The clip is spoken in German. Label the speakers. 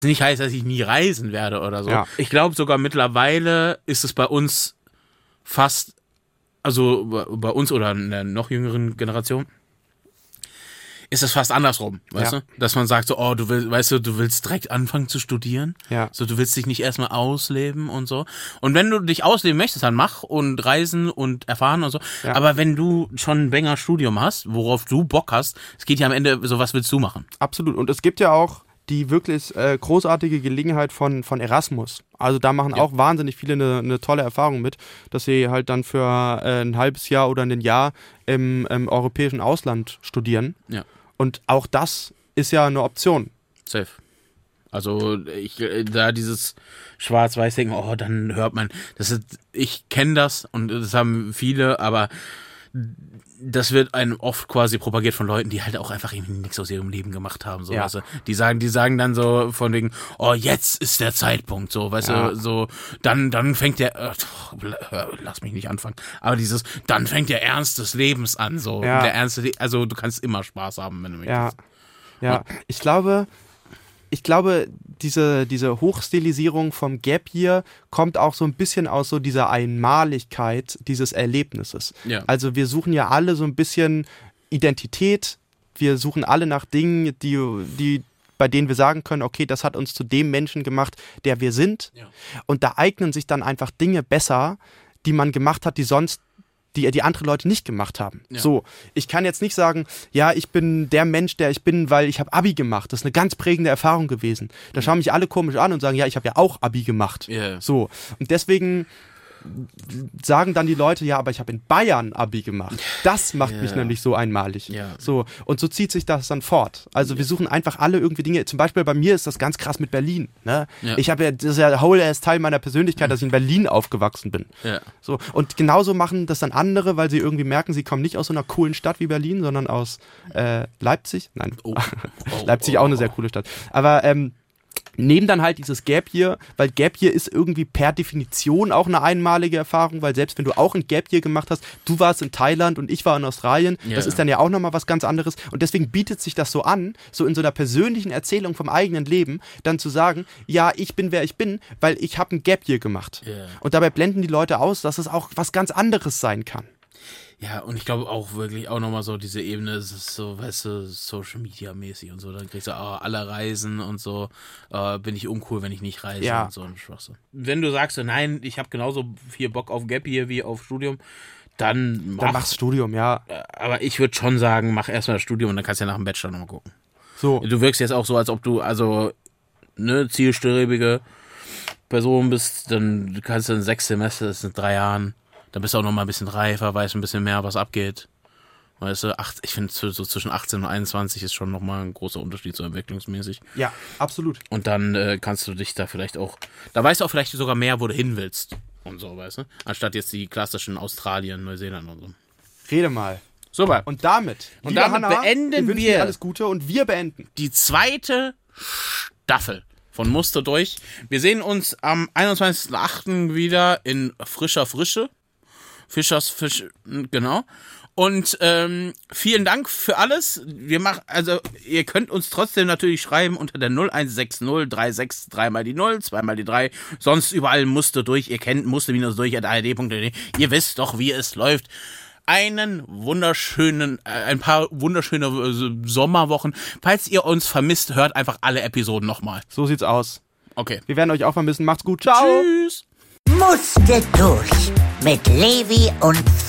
Speaker 1: nicht heißt, dass ich nie reisen werde oder so.
Speaker 2: Ja.
Speaker 1: Ich glaube sogar mittlerweile ist es bei uns fast, also bei uns oder in der noch jüngeren Generation, ist es fast andersrum, weißt du? Dass man sagt so, oh, du willst direkt anfangen zu studieren.
Speaker 2: Ja.
Speaker 1: So, du willst dich nicht erstmal ausleben und so. Und wenn du dich ausleben möchtest, dann mach und reisen und erfahren und so.
Speaker 2: Ja.
Speaker 1: Aber wenn du schon ein Banger Studium hast, worauf du Bock hast, es geht ja am Ende so, was willst du machen?
Speaker 2: Absolut. Und es gibt ja auch die wirklich großartige Gelegenheit von Erasmus. Also da machen auch wahnsinnig viele eine tolle Erfahrung mit, dass sie halt dann für ein halbes Jahr oder ein Jahr im europäischen Ausland studieren.
Speaker 1: Ja.
Speaker 2: Und auch das ist ja eine Option.
Speaker 1: Safe. Also da dieses Schwarz-Weiß-Denken, oh, dann hört man, ich kenne das und das haben viele, aber das wird einem oft quasi propagiert von Leuten, die halt auch einfach irgendwie nichts aus ihrem Leben gemacht haben. So,
Speaker 2: Ja.
Speaker 1: weißt du? Die sagen dann so von wegen, oh, jetzt ist der Zeitpunkt, so, weißt du, so, dann fängt der, lass mich nicht anfangen, aber dann fängt der Ernst des Lebens an, so,
Speaker 2: Ja.
Speaker 1: der Ernst, also du kannst immer Spaß haben, wenn du möchtest.
Speaker 2: Ja. Ich glaube, diese Hochstilisierung vom Gap Year kommt auch so ein bisschen aus so dieser Einmaligkeit dieses Erlebnisses.
Speaker 1: Ja.
Speaker 2: Also wir suchen ja alle so ein bisschen Identität, wir suchen alle nach Dingen, bei denen wir sagen können, okay, das hat uns zu dem Menschen gemacht, der wir sind.
Speaker 1: Ja.
Speaker 2: Und da eignen sich dann einfach Dinge besser, die man gemacht hat, die andere Leute nicht gemacht haben.
Speaker 1: Ja.
Speaker 2: So, ich kann jetzt nicht sagen, ja, ich bin der Mensch, der ich bin, weil ich habe Abi gemacht. Das ist eine ganz prägende Erfahrung gewesen. Da schauen mich alle komisch an und sagen, ja, ich habe ja auch Abi gemacht.
Speaker 1: Yeah.
Speaker 2: So, und deswegen sagen dann die Leute, ja, aber ich habe in Bayern Abi gemacht. Das macht mich nämlich so einmalig.
Speaker 1: Ja.
Speaker 2: So, und so zieht sich das dann fort. Also wir suchen einfach alle irgendwie Dinge. Zum Beispiel bei mir ist das ganz krass mit Berlin. Ne?
Speaker 1: Ja.
Speaker 2: Das ist ja whole-ass Teil meiner Persönlichkeit, dass ich in Berlin aufgewachsen bin.
Speaker 1: Ja.
Speaker 2: So, und genauso machen das dann andere, weil sie irgendwie merken, sie kommen nicht aus so einer coolen Stadt wie Berlin, sondern aus Leipzig. Nein, Leipzig auch eine sehr coole Stadt. Aber nehmen dann halt dieses Gap Year, weil Gap Year ist irgendwie per Definition auch eine einmalige Erfahrung, weil selbst wenn du auch ein Gap Year gemacht hast, du warst in Thailand und ich war in Australien, das ist dann ja auch nochmal was ganz anderes und deswegen bietet sich das so an, so in so einer persönlichen Erzählung vom eigenen Leben, dann zu sagen, ja, ich bin, wer ich bin, weil ich habe ein Gap Year gemacht.
Speaker 1: Yeah.
Speaker 2: Und dabei blenden die Leute aus, dass es auch was ganz anderes sein kann.
Speaker 1: Ja, und ich glaube auch wirklich auch nochmal so diese Ebene, es ist so, weißt du, Social Media mäßig und so, dann kriegst du alle Reisen und so, bin ich uncool, wenn ich nicht reise und so ein Schwachsinn. Wenn du sagst, so, nein, ich habe genauso viel Bock auf Gap hier wie auf Studium, dann
Speaker 2: machst Studium, ja.
Speaker 1: Aber ich würde schon sagen, mach erstmal das Studium und dann kannst du ja nach dem Bachelor nochmal gucken.
Speaker 2: So.
Speaker 1: Du wirkst jetzt auch so, als ob du, also, ne, zielstrebige Person bist, dann kannst du in 6 Semester, das sind 3 Jahren, dann bist du auch noch mal ein bisschen reifer, weißt ein bisschen mehr, was abgeht. Weißt du, ich finde, so zwischen 18 und 21 ist schon noch mal ein großer Unterschied, so entwicklungsmäßig.
Speaker 2: Ja, absolut.
Speaker 1: Und dann kannst du dich da vielleicht auch, da weißt du auch vielleicht sogar mehr, wo du hin willst und so, weißt du? Anstatt jetzt die klassischen Australien, Neuseeland und so.
Speaker 2: Rede mal.
Speaker 1: Super.
Speaker 2: Und damit
Speaker 1: Hanna, beenden
Speaker 2: wir
Speaker 1: wir
Speaker 2: alles Gute und wir beenden
Speaker 1: die 2. Staffel von Muster durch. Wir sehen uns am 21.08. wieder in frischer Frische. Fischers Fisch, genau. Und vielen Dank für alles. Ihr könnt uns trotzdem natürlich schreiben unter der 0160 36 3 mal die 0, 2 mal die 3. Sonst überall Muster durch. Ihr kennt muster-durch@ard.de. Ihr wisst doch, wie es läuft. Ein paar wunderschöne Sommerwochen. Falls ihr uns vermisst, hört einfach alle Episoden nochmal.
Speaker 2: So sieht's aus.
Speaker 1: Okay.
Speaker 2: Wir werden euch auch vermissen. Macht's gut. Ciao.
Speaker 1: Tschüss.
Speaker 3: Musste durch mit Levi und